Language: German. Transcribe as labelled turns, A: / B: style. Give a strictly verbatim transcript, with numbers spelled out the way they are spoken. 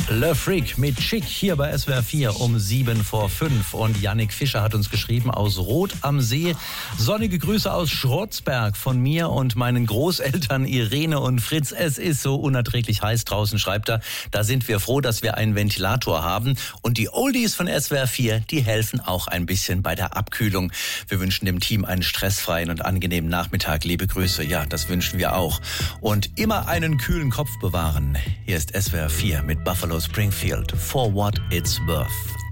A: Le Freak mit Chic hier bei S W R vier um sieben vor fünf. Und Yannick Fischer hat uns geschrieben aus Rot am See. Sonnige Grüße aus Schrotzberg von mir und meinen Großeltern Irene und Fritz. Es ist so unerträglich heiß draußen, schreibt er. Da sind wir froh, dass wir einen Ventilator haben. Und die Oldies von S W R vier, die helfen auch ein bisschen bei der Abkühlung. Wir wünschen dem Team einen stressfreien und angenehmen Nachmittag. Liebe Grüße. Ja, das wünschen wir auch. Und immer einen kühlen Kopf bewahren. Hier ist S W R vier mit Buffalo Springfield. For what it's worth.